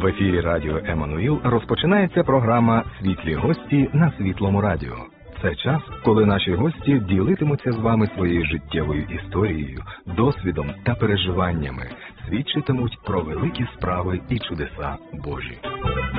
В ефірі радіо Еммануїл розпочинається програма «Світлі гості» на Світлому радіо. Це час, коли наші гості ділитимуться з вами своєю життєвою історією, досвідом та переживаннями, свідчитимуть про великі справи і чудеса Божі.